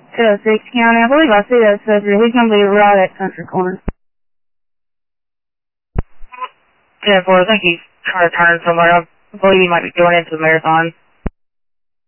206 County. I believe I see that subject. He's going to be right at Country Corner. 10-4, I think he's trying to turn somewhere. I believe he might be going into the Marathon.